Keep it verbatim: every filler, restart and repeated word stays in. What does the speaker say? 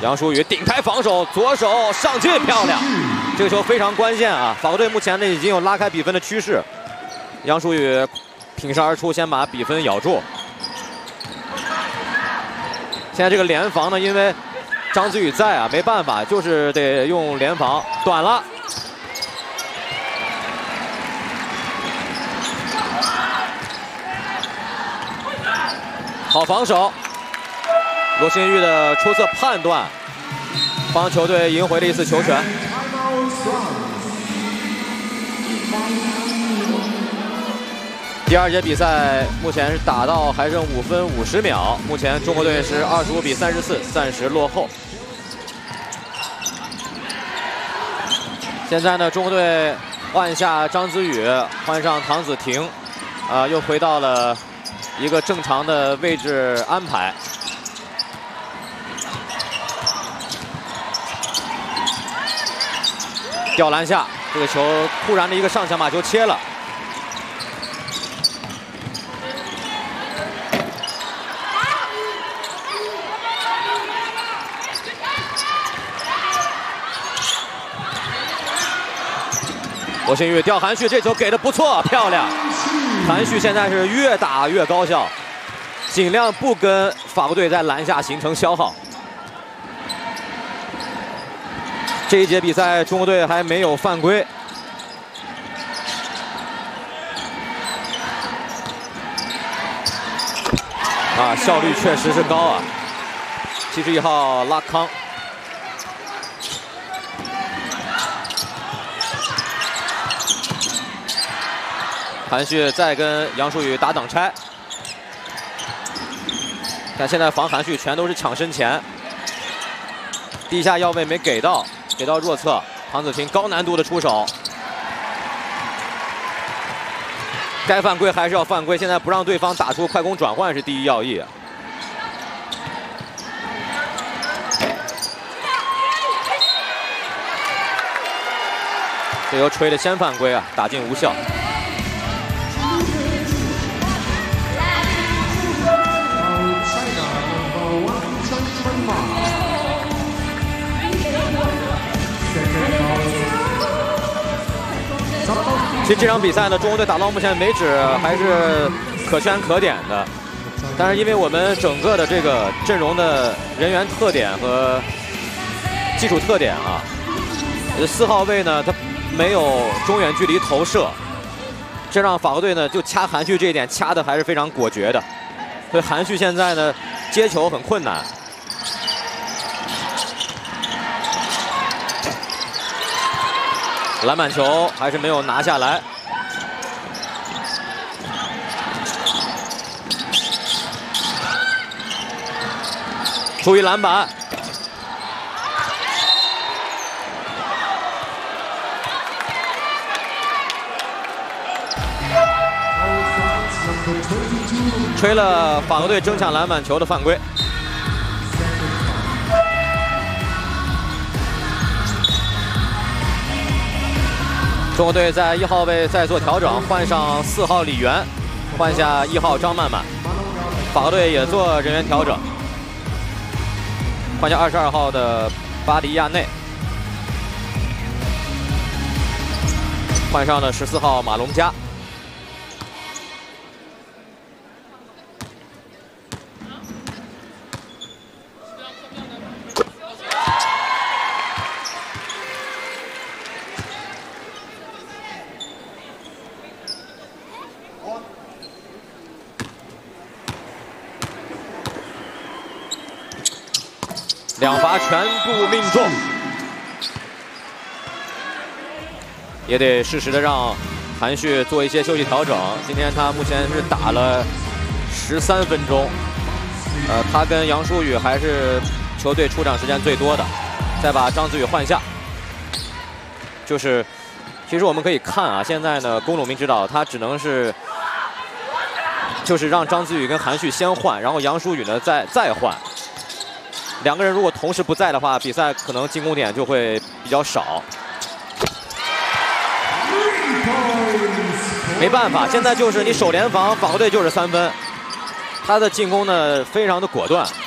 杨舒宇顶开防守，左手上进，漂亮！这个球非常关键啊！法国队目前呢已经有拉开比分的趋势，杨舒宇挺身而出，先把比分咬住。现在这个联防呢，因为张子宇在啊，没办法，就是得用联防，短了。 好防守，罗新玉的出色判断，帮球队赢回了一次球权。第二节比赛目前是打到还剩五分五十秒，目前中国队是二十五比三十四，暂时落后。现在呢，中国队换下张子宇，换上唐子婷，啊、呃，又回到了 一个正常的位置安排，吊篮下，这个球突然的一个上抢把球切了。罗新玉吊韩旭，这球给的不错，漂亮。 韩旭现在是越打越高效，尽量不跟法国队在篮下形成消耗。这一节比赛，中国队还没有犯规。啊，效率确实是高啊！七十一号拉康。 韩旭再跟杨舒宇打挡拆，但现在防韩旭全都是抢身前，地下要位没给到，给到弱侧，唐子婷高难度的出手，该犯规还是要犯规，现在不让对方打出快攻转换是第一要义。这球吹的先犯规啊，打进无效。 其实这场比赛呢，中国队打到目前为止还是可圈可点的，但是因为我们整个的这个阵容的人员特点和基础特点啊，四号位呢他没有中远距离投射，这让法国队呢就掐韩旭这一点掐的还是非常果决的，所以韩旭现在呢接球很困难。 篮板球还是没有拿下来，注意篮板，吹了法国队争抢篮板球的犯规。 中国队在一号位再做调整，换上四号李源，换下一号张曼曼。法国队也做人员调整，换下二十二号的巴迪亚内，换上了十四号马龙加。两罚全部命中，也得适时的让韩旭做一些休息调整。今天他目前是打了十三分钟，呃，他跟杨舒宇还是球队出场时间最多的。再把张子宇换下，就是其实我们可以看啊，现在呢，龚鲁明指导他只能是就是让张子宇跟韩旭先换，然后杨舒宇呢再再换。 两个人如果同时不在的话，比赛可能进攻点就会比较少。没办法，现在就是你守联防，法国队就是三分。他的进攻呢非常的果断。